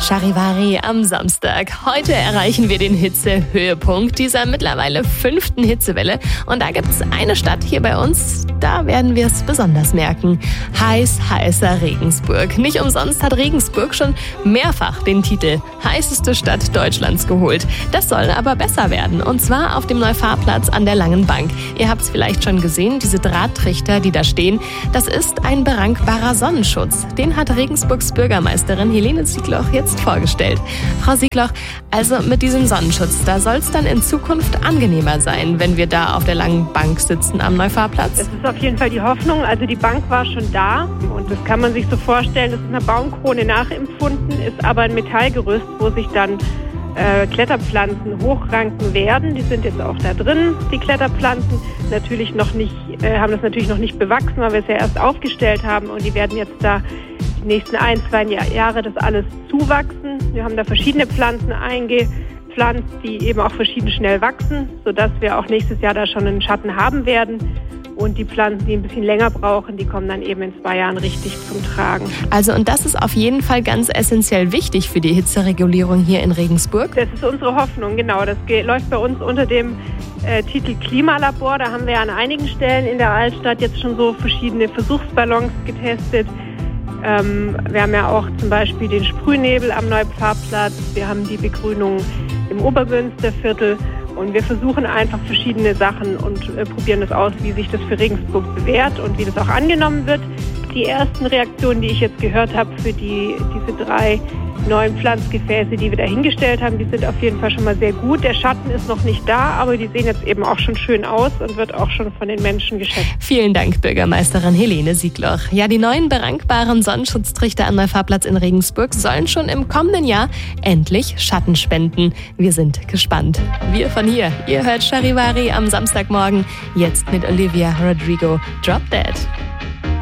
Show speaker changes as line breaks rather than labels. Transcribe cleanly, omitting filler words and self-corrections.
Charivari am Samstag. Heute erreichen wir den Hitzehöhepunkt dieser mittlerweile 5. Hitzewelle. Und da gibt es eine Stadt hier bei uns, da werden wir es besonders merken. Heißer Regensburg. Nicht umsonst hat Regensburg schon mehrfach den Titel heißeste Stadt Deutschlands geholt. Das soll aber besser werden. Und zwar auf dem Neufahrplatz an der Langen Bank. Ihr habt es vielleicht schon gesehen, diese Drahttrichter, die da stehen. Das ist ein berankbarer Sonnenschutz. Den hat Regensburgs Bürgermeisterin Helene Siegloch jetzt vorgestellt. Frau Siegloch, also mit diesem Sonnenschutz, da soll es dann in Zukunft angenehmer sein, wenn wir da auf der Langen Bank sitzen am Neufahrplatz?
Das ist auf jeden Fall die Hoffnung. Also die Bank war schon da und das kann man sich so vorstellen, das ist einer Baumkrone nachempfunden, ist aber ein Metallgerüst, wo sich dann Kletterpflanzen hochranken werden. Die sind jetzt auch da drin, die Kletterpflanzen. Natürlich noch nicht, haben das natürlich noch nicht bewachsen, weil wir es ja erst aufgestellt haben und die werden jetzt da die nächsten 1-2 Jahre das alles zuwachsen. Wir haben da verschiedene Pflanzen eingepflanzt, die eben auch verschieden schnell wachsen, sodass wir auch nächstes Jahr da schon einen Schatten haben werden. Und die Pflanzen, die ein bisschen länger brauchen, die kommen dann eben in 2 Jahren richtig zum Tragen.
Also und das ist auf jeden Fall ganz essentiell wichtig für die Hitzeregulierung hier in Regensburg?
Das ist unsere Hoffnung, genau. Das läuft bei uns unter dem Titel Klimalabor. Da haben wir an einigen Stellen in der Altstadt jetzt schon so verschiedene Versuchsballons getestet. Wir haben ja auch zum Beispiel den Sprühnebel am Neufahrplatz. Wir haben die Begrünung im Obermünsterviertel. Und wir versuchen einfach verschiedene Sachen und probieren das aus, wie sich das für Regensburg bewährt und wie das auch angenommen wird. Die ersten Reaktionen, die ich jetzt gehört habe für diese 3 neuen Pflanzgefäße, die wir da hingestellt haben, die sind auf jeden Fall schon mal sehr gut. Der Schatten ist noch nicht da, aber die sehen jetzt eben auch schon schön aus und wird auch schon von den Menschen geschätzt.
Vielen Dank, Bürgermeisterin Helene Siegloch. Ja, die neuen berankbaren Sonnenschutztrichter am Neufahrplatz in Regensburg sollen schon im kommenden Jahr endlich Schatten spenden. Wir sind gespannt. Wir von hier. Ihr hört Charivari am Samstagmorgen. Jetzt mit Olivia Rodrigo. Drop Dead.